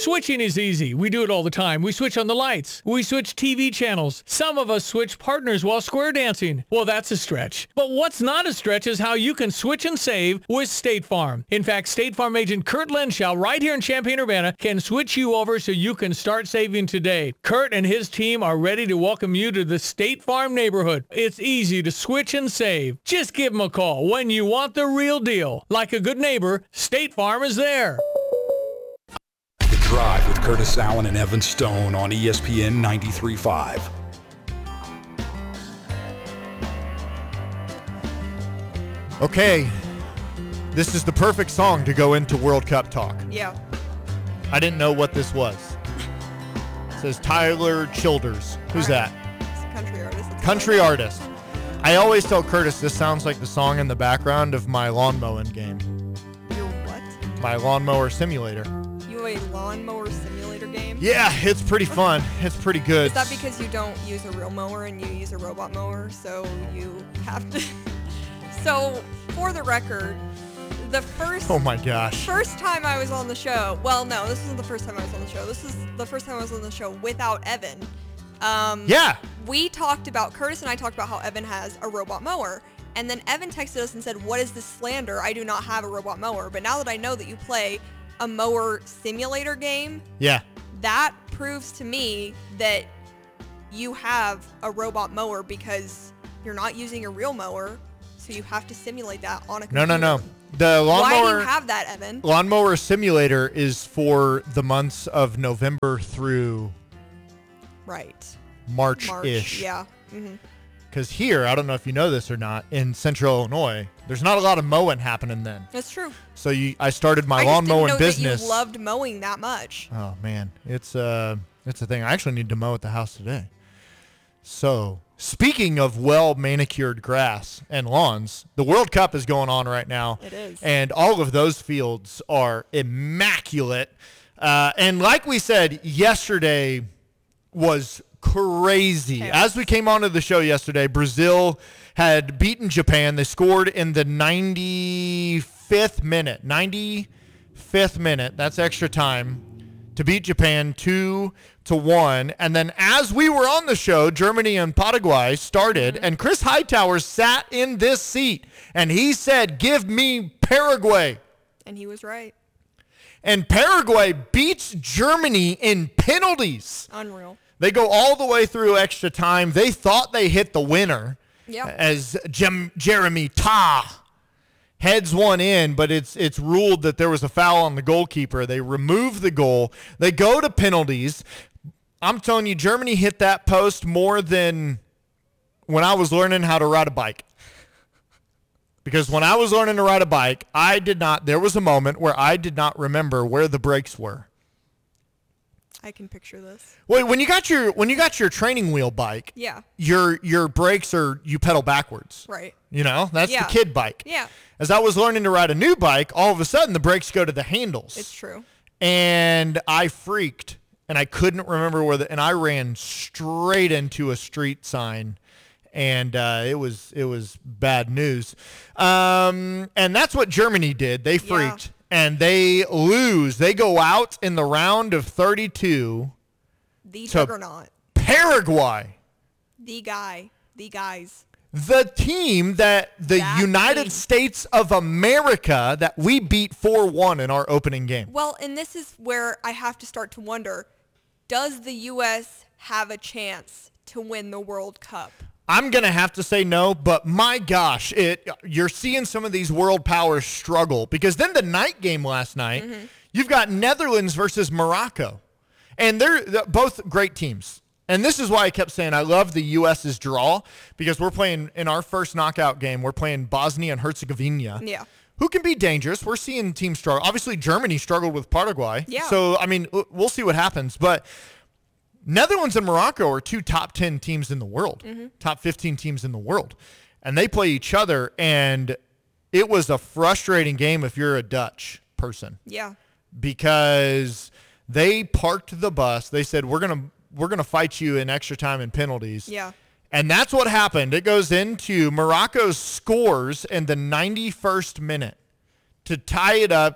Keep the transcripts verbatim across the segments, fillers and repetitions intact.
Switching is easy. We do it all the time. We switch on the lights. We switch T V channels. Some of us switch partners while square dancing. Well, that's a stretch. But what's not a stretch is how you can switch and save with State Farm. In fact, State Farm agent Kurt Lenschow right here in Champaign-Urbana can switch you over so you can start saving today. Kurt and his team are ready to welcome you to the State Farm neighborhood. It's easy to switch and save. Just give them a call when you want the real deal. Like a good neighbor, State Farm is there. The Drive with Curtis Allen and Evan Stone on E S P N ninety-three point five. Okay, this is the perfect song to go into World Cup talk. Yeah. I didn't know what this was. It says Tyler Childers. Who's Right. that? It's a country artist. It's Country like- artist. I always tell Curtis this sounds like the song in the background of my lawn mowing game. Your what? My lawnmower simulator. You have a lawnmower simulator game? Yeah, it's pretty fun. It's pretty good. Is that because you don't use a real mower and you use a robot mower, so you have to... So, for the record, the first... Oh my gosh. First time I was on the show... Well, no, this isn't the first time I was on the show. This is the first time I was on the show without Evan. Um, Yeah. We talked about... Curtis and I talked about how Evan has a robot mower. And then Evan texted us and said, what is this slander? I do not have a robot mower. But now that I know that you play a mower simulator game, Yeah. that proves to me that you have a robot mower because you're not using a real mower, so you have to simulate that on a No, computer. no, no. The Why do lawnmower you have that, Evan? lawnmower simulator is for the months of November through Right. March-ish. March. Yeah. hmm Because here, I don't know if you know this or not, in central Illinois, there's not a lot of mowing happening then. That's true. So you, I started my I lawn just didn't mowing know business. that you loved mowing that much. Oh man, it's uh, it's a thing. I actually need to mow at the house today. So speaking of well manicured grass and lawns, the World Cup is going on right now. It is. And all of those fields are immaculate. Uh, and like we said, yesterday was crazy. Chaos. As we came onto the show yesterday, Brazil had beaten Japan. They scored in the ninety-fifth minute. ninety-fifth minute. That's extra time to beat Japan two to one. And then as we were on the show, Germany and Paraguay started, Mm-hmm. and Chris Hightower sat in this seat, and he said, "Give me Paraguay." And he was right. And Paraguay beats Germany in penalties. Unreal. They go all the way through extra time. They thought they hit the winner Yep. as Jem- Jeremy Ta heads one in, but it's it's ruled that there was a foul on the goalkeeper. They remove the goal. They go to penalties. I'm telling you, Germany hit that post more than when I was learning how to ride a bike. Because when I was learning to ride a bike, I did not, there was a moment where I did not remember where the brakes were. I can picture this. Wait, when you got your when you got your training wheel bike, Yeah. your your brakes are you pedal backwards. Right. You know, that's Yeah. the kid bike. Yeah. As I was learning to ride a new bike, all of a sudden the brakes go to the handles. It's true. And I freaked and I couldn't remember where the and I ran straight into a street sign. And uh, it was it was bad news. Um, and that's what Germany did. They freaked. Yeah. And they lose. They go out in the round of thirty-two. The To- juggernaut. Paraguay, The guy. The guys. the team that the That United team. States of America that we beat four one in our opening game. Well, and this is where I have to start to wonder, does the U S have a chance to win the World Cup? I'm going to have to say no, but my gosh, it you're seeing some of these world powers struggle because then the night game last night, Mm-hmm. you've got Netherlands versus Morocco. And they're, they're both great teams. And this is why I kept saying I love the U S's draw because we're playing in our first knockout game, we're playing Bosnia and Herzegovina. Yeah. Who can be dangerous. We're seeing teams struggle. Obviously, Germany struggled with Paraguay. Yeah. So, I mean, we'll see what happens. But Netherlands and Morocco are two top ten teams in the world, Mm-hmm. top fifteen teams in the world. And they play each other, and it was a frustrating game if you're a Dutch person Yeah. because they parked the bus. They said, we're going to we're gonna fight you in extra time and penalties. Yeah. And that's what happened. It goes into Morocco scores in the ninety-first minute to tie it up.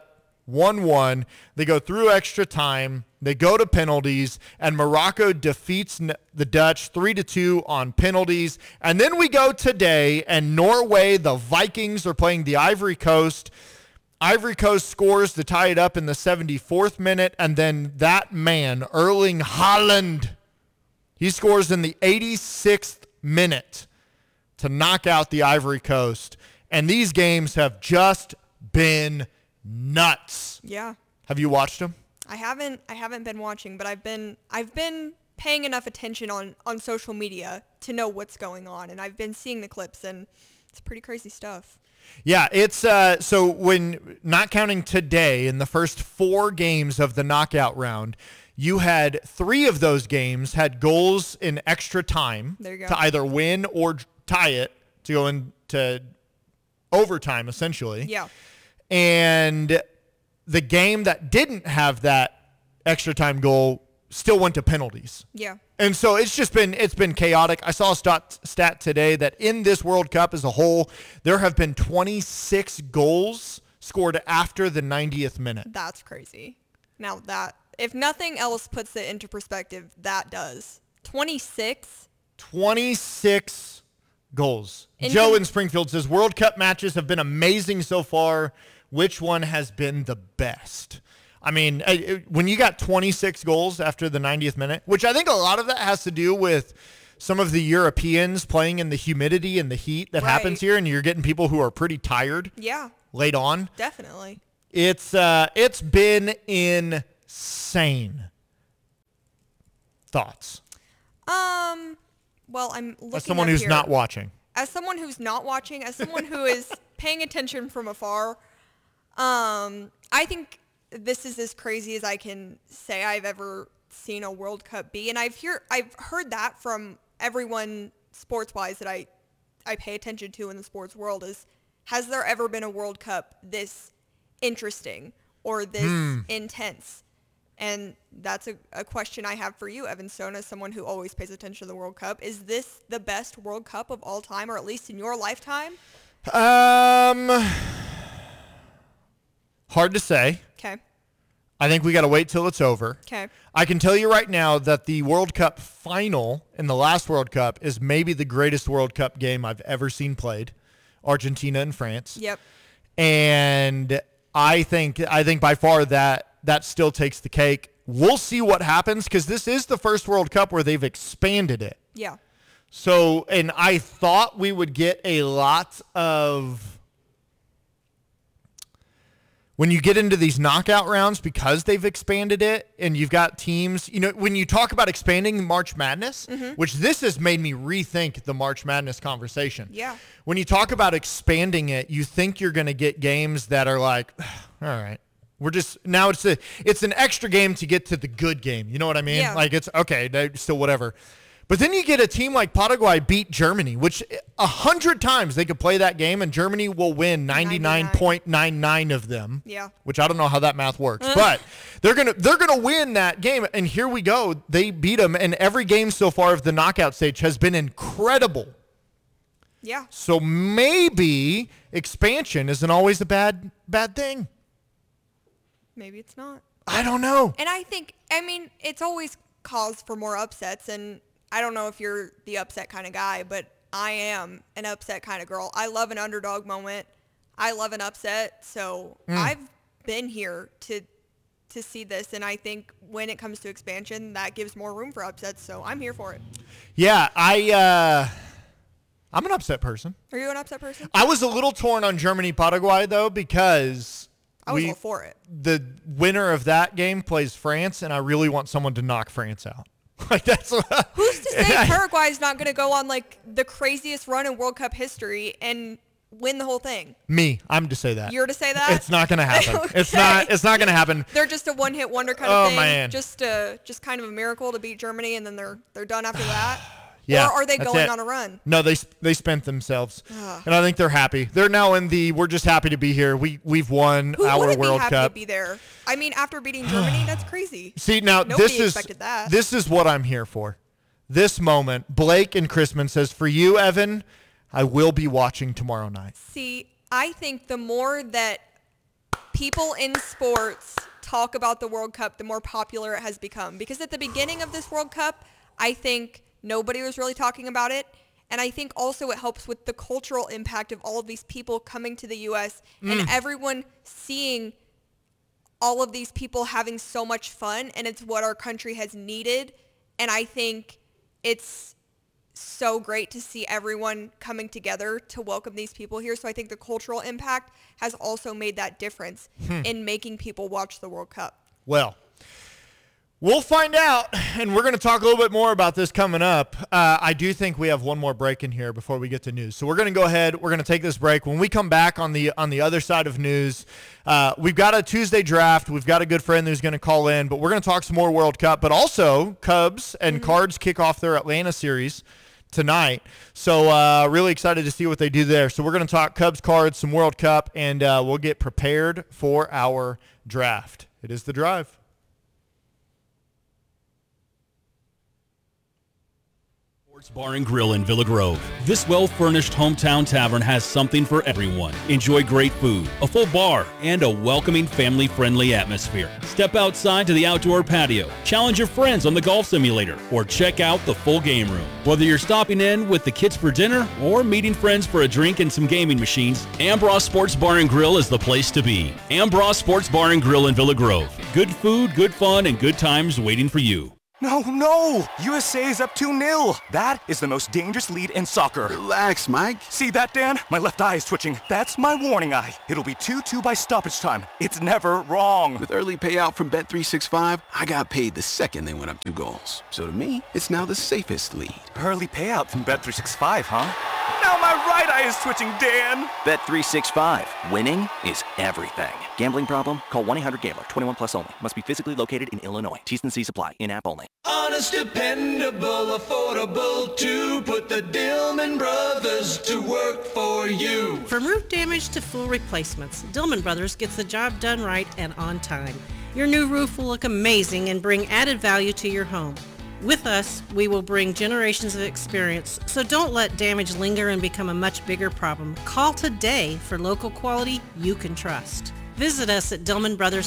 one one. They go through extra time. They go to penalties, and Morocco defeats the Dutch three to two on penalties. And then we go today, and Norway, the Vikings, are playing the Ivory Coast. Ivory Coast scores to tie it up in the seventy-fourth minute, and then that man, Erling Haaland, he scores in the eighty-sixth minute to knock out the Ivory Coast. And these games have just been nuts. Yeah. Have you watched them? I haven't I haven't been watching, but I've been I've been paying enough attention on, on social media to know what's going on, and I've been seeing the clips, and it's pretty crazy stuff. Yeah, it's uh, so when not counting today, in the first four games of the knockout round, you had three of those games had goals in extra time There you go. to either win or tie it to go into overtime, essentially. Yeah. And the game that didn't have that extra time goal still went to penalties. Yeah. And so it's just been it's been chaotic. I saw a stat, stat today that in this World Cup as a whole, there have been twenty-six goals scored after the ninetieth minute. That's crazy. Now that, if nothing else puts it into perspective, that does. twenty-six? twenty-six goals. In Joe com- in Springfield says, World Cup matches have been amazing so far. Which one has been the best? I mean, when you got twenty-six goals after the ninetieth minute, which I think a lot of that has to do with some of the Europeans playing in the humidity and the heat that Right. happens here, and you're getting people who are pretty tired Yeah, late on. definitely. It's uh, it's been insane. Thoughts? Um, well, I'm looking As someone up who's here. not watching. As someone who's not watching, as someone who is paying attention from afar, um, I think this is as crazy as I can say I've ever seen a World Cup be, and I've hear I've heard that from everyone sports-wise that I I pay attention to in the sports world is, has there ever been a World Cup this interesting or this Hmm. intense? And that's a, a question I have for you, Evan Stone, as someone who always pays attention to the World Cup. Is this the best World Cup of all time, or at least in your lifetime? Um, hard to say. Okay. I think we got to wait till it's over. Okay. I can tell you right now that the World Cup final in the last World Cup is maybe the greatest World Cup game I've ever seen played. Argentina and France. Yep. And I think I think by far that that still takes the cake. We'll see what happens because this is the first World Cup where they've expanded it. Yeah. So, and I thought we would get a lot of, when you get into these knockout rounds, because they've expanded it and you've got teams, you know, when you talk about expanding March Madness, Mm-hmm. which this has made me rethink the March Madness conversation. Yeah. When you talk about expanding it, you think you're going to get games that are like, all right, we're just, now it's a, it's an extra game to get to the good game. You know what I mean? Yeah. Like it's, okay, they- still whatever. But then you get a team like Paraguay beat Germany, which a hundred times they could play that game and Germany will win ninety-nine point nine nine of them. Yeah. Which I don't know how that math works, but they're gonna they're gonna win that game. And here we go, they beat them, and every game so far of the knockout stage has been incredible. Yeah. So maybe expansion isn't always a bad bad thing. Maybe it's not. I don't know. And I think, I mean, it's always cause for more upsets, and I don't know if you're the upset kind of guy, but I am an upset kind of girl. I love an underdog moment. I love an upset. So I've been here to to see this, and I think when it comes to expansion, that gives more room for upsets. So I'm here for it. Yeah, I uh, I'm an upset person. Are you an upset person? I was a little torn on Germany Paraguay though because I was we all for it. the winner of that game plays France, and I really want someone to knock France out. Like that's what, Who's to say Paraguay's not going to go on like the craziest run in World Cup history and win the whole thing? me. I'm to say that. You're to say that? It's not going to happen. It's Okay. not. It's not going to happen. They're just a one-hit wonder kind of Oh, thing. man. Just uh, just kind of a miracle to beat Germany, and then they're they're done after that. Yeah, Or are they that's going it. on a run? No, they they spent themselves, and I think they're happy. They're now in the. We're just happy to be here. We we've won Who our wouldn't World be happy Cup. to be there? I mean, after beating Germany, that's crazy. See, now Nobody this is expected that. this is what I'm here for. This moment, Blake and Chrisman says, for you, Evan, I will be watching tomorrow night. See, I think the more that people in sports talk about the World Cup, the more popular it has become. Because at the beginning of this World Cup, I think nobody was really talking about it. And I think also it helps with the cultural impact of all of these people coming to the U S mm. and everyone seeing all of these people having so much fun, and it's what our country has needed. And I think it's so great to see everyone coming together to welcome these people here. So I think the cultural impact has also made that difference hmm. in making people watch the World Cup. Well, we'll find out, and we're going to talk a little bit more about this coming up. Uh, I do think we have one more break in here before we get to news. So we're going to go ahead. We're going to take this break. When we come back on the on the other side of news, uh, we've got a Tuesday draft. We've got a good friend who's going to call in, but we're going to talk some more World Cup. But also, Cubs and mm-hmm. Cards kick off their Atlanta series tonight. So uh, really excited to see what they do there. So we're going to talk Cubs, Cards, some World Cup, and uh, we'll get prepared for our draft. It is The Drive. Sports Bar and Grill in Villa Grove. This well-furnished hometown tavern has something for everyone. Enjoy great food, a full bar, and a welcoming family-friendly atmosphere. Step outside to the outdoor patio, challenge your friends on the golf simulator, or check out the full game room. Whether you're stopping in with the kids for dinner or meeting friends for a drink and some gaming machines, Ambross Sports Bar and Grill is the place to be. Ambross Sports Bar and Grill in Villa Grove. Good food, good fun, and good times waiting for you. No, no! U S A is up two nil. That is the most dangerous lead in soccer. Relax, Mike. See that, Dan? My left eye is twitching. That's my warning eye. It'll be two two by stoppage time. It's never wrong. With early payout from Bet three sixty-five, I got paid the second they went up two goals. So to me, it's now the safest lead. Early payout from Bet three sixty-five, huh? Now my right eye is twitching, Dan. Bet three sixty-five. Winning is everything. Gambling problem? Call one eight hundred gambler. twenty-one plus only. Must be physically located in Illinois. T's and C's apply. In-app only. Honest, dependable, affordable too. Put the Dillman Brothers to work for you. From roof damage to full replacements, Dillman Brothers gets the job done right and on time. Your new roof will look amazing and bring added value to your home. With us, we will bring generations of experience, so don't let damage linger and become a much bigger problem. Call today for local quality you can trust. Visit us at dillman brothers